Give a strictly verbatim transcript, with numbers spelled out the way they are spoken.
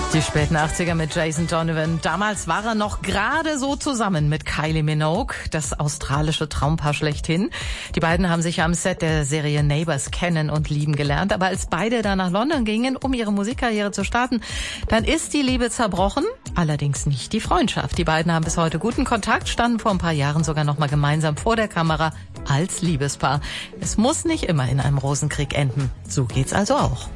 Die späten achtziger mit Jason Donovan. Damals war er noch gerade so zusammen mit Kylie Minogue, das australische Traumpaar schlechthin. Die beiden haben sich am Set der Serie Neighbours kennen und lieben gelernt. Aber als beide dann nach London gingen, um ihre Musikkarriere zu starten, dann ist die Liebe zerbrochen. Allerdings nicht die Freundschaft. Die beiden haben bis heute guten Kontakt, standen vor ein paar Jahren sogar noch mal gemeinsam vor der Kamera als Liebespaar. Es muss nicht immer in einem Rosenkrieg enden. So geht's also auch.